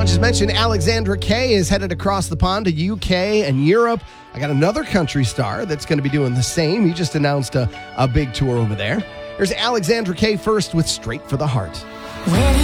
just mentioned, Alexandra Kay is headed across the pond to UK and Europe. I got another country star that's going to be doing the same. He just announced a big tour over there. Here's Alexandra Kay first with Straight for the Heart. When